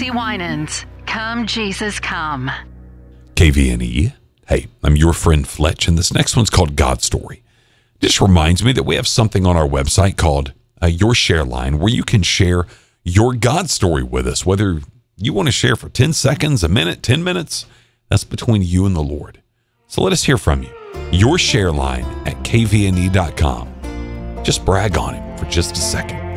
Tammy Winans. Come, Jesus, come. KVNE. Hey, I'm your friend Fletch, and this next one's called God Story. Just reminds me that we have something on our website called Your Share Line, where you can share your God story with us, whether you want to share for 10 seconds, a minute, 10 minutes. That's between you and the Lord. So let us hear from you. Your Share Line at kvne.com. Just brag on him for just a second.